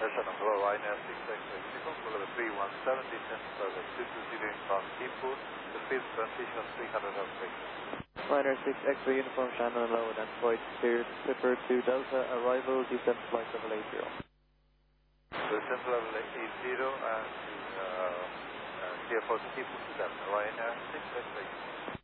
Delta number Ryanair 6X-ray uniform, for level 317, descent further 220 inbound Teapot, the field transition 300 elevation. Ryanair 6X-ray uniform, Shannon low and Void cleared, Clipper to Delta, arrival, descent flight level 80. Descent level 80 and clear for Teapot to Delta, Ryanair 6X-ray uniform.